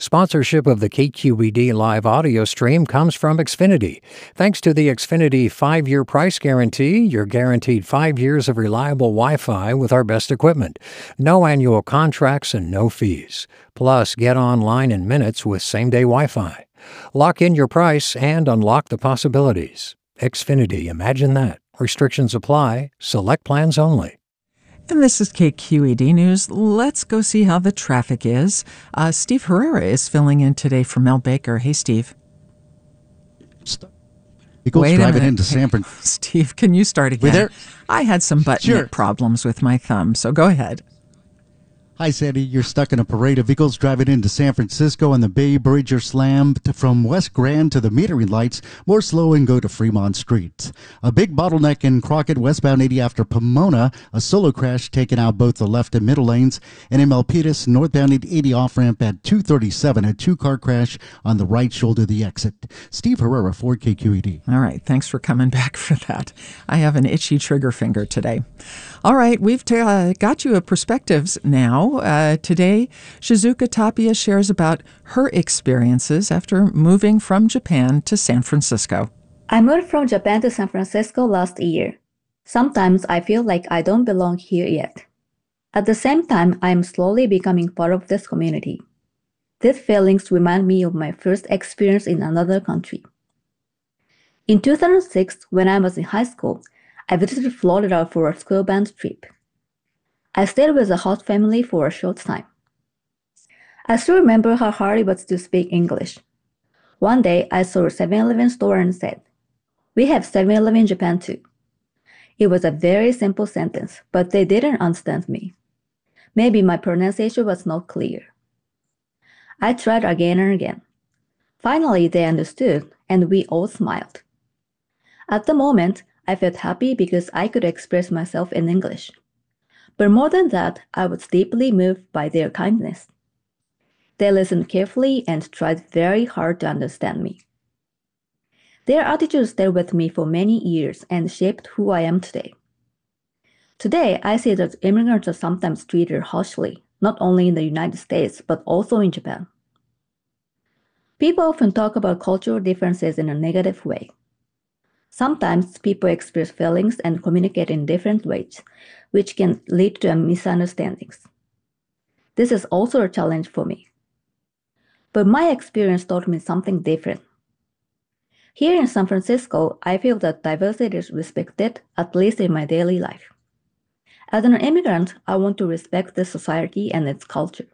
Sponsorship of the KQED live audio stream comes from Xfinity. Thanks to the Xfinity 5-year price guarantee, you're guaranteed 5 years of reliable Wi-Fi with our best equipment. No annual contracts and no fees. Plus, get online in minutes with same-day Wi-Fi. Lock in your price and unlock the possibilities. Xfinity, imagine that. Restrictions apply. Select plans only. And this is KQED News. Let's go see how the traffic is. Steve Herrera is filling in today for Mel Baker. Hey, Steve. Eagles driving into San Francisco. Steve, can you start again? There? I had some button problems with my thumb, so go ahead. Hi, Sandy. You're stuck in a parade of vehicles driving into San Francisco on the Bay Bridge are slammed from West Grand to the metering lights. More slow and go to Fremont Street. A big bottleneck in Crockett, westbound 80 after Pomona. A solo crash taking out both the left and middle lanes. And in Milpitas, northbound 80 off-ramp at 237. A two-car crash on the right shoulder of the exit. Steve Herrera, for KQED. All right. Thanks for coming back for that. I have an itchy trigger finger today. All right. We've got you a perspectives now. Today, Shizuka Tapia shares about her experiences after moving from Japan to San Francisco. I moved from Japan to San Francisco last year. Sometimes I feel like I don't belong here yet. At the same time, I am slowly becoming part of this community. These feelings remind me of my first experience in another country. In 2006, when I was in high school, I visited Florida for a school band trip. I stayed with a host family for a short time. I still remember how hard it was to speak English. One day, I saw a 7-Eleven store and said, "We have 7-Eleven in Japan too." It was a very simple sentence, but they didn't understand me. Maybe my pronunciation was not clear. I tried again and again. Finally, they understood, and we all smiled. At the moment, I felt happy because I could express myself in English. But more than that, I was deeply moved by their kindness. They listened carefully and tried very hard to understand me. Their attitude stayed with me for many years and shaped who I am today. Today, I see that immigrants are sometimes treated harshly, not only in the United States, but also in Japan. People often talk about cultural differences in a negative way. Sometimes people express feelings and communicate in different ways, which can lead to misunderstandings. This is also a challenge for me. But my experience taught me something different. Here in San Francisco, I feel that diversity is respected, at least in my daily life. As an immigrant, I want to respect this society and its culture.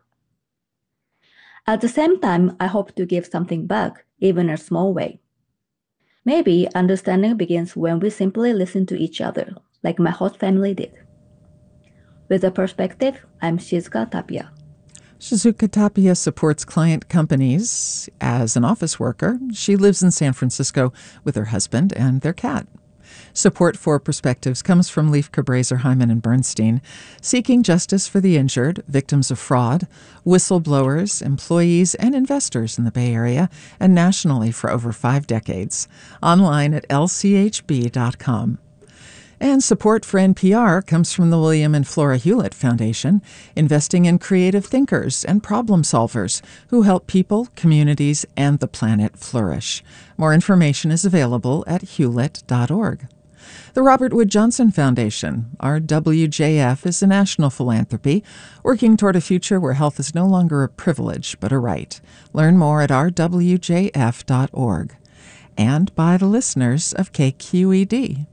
At the same time, I hope to give something back, even in a small way. Maybe understanding begins when we simply listen to each other, like my host family did. With a perspective, I'm Shizuka Tapia. Shizuka Tapia supports client companies as an office worker. She lives in San Francisco with her husband and their cat. Support for Perspectives comes from Leif Cabraser, Hyman, and Bernstein, seeking justice for the injured, victims of fraud, whistleblowers, employees, and investors in the Bay Area and nationally for over 5 decades. Online at lchb.com. And support for NPR comes from the William and Flora Hewlett Foundation, investing in creative thinkers and problem solvers who help people, communities, and the planet flourish. More information is available at hewlett.org. The Robert Wood Johnson Foundation, RWJF, is a national philanthropy working toward a future where health is no longer a privilege but a right. Learn more at rwjf.org. And by the listeners of KQED.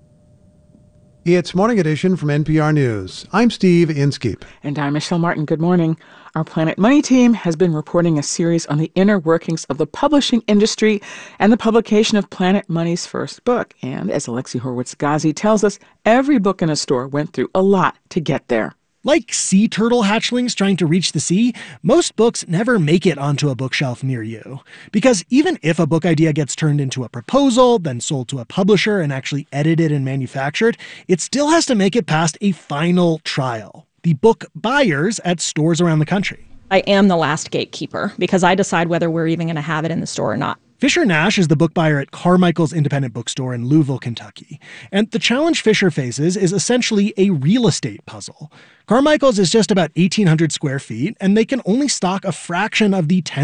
It's Morning Edition from NPR News. I'm Steve Inskeep. And I'm Michelle Martin. Good morning. Our Planet Money team has been reporting a series on the inner workings of the publishing industry and the publication of Planet Money's first book. And as Alexi Horowitz-Ghazi tells us, every book in a store went through a lot to get there. Like sea turtle hatchlings trying to reach the sea, most books never make it onto a bookshelf near you. Because even if a book idea gets turned into a proposal, then sold to a publisher and actually edited and manufactured, it still has to make it past a final trial. The book buyers at stores around the country. I am the last gatekeeper because I decide whether we're even going to have it in the store or not. Fisher Nash is the book buyer at Carmichael's Independent Bookstore in Louisville, Kentucky. And the challenge Fisher faces is essentially a real estate puzzle. Carmichael's is just about 1,800 square feet, and they can only stock a fraction of the